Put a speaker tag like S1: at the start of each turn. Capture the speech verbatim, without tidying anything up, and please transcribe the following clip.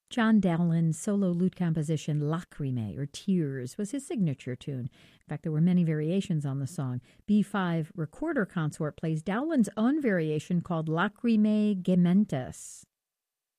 S1: John Dowland's solo lute composition Lacrimae, or Tears, was his signature tune. In fact, there were many variations on the song. B five Recorder Consort plays Dowland's own variation called Lacrimae Gementes.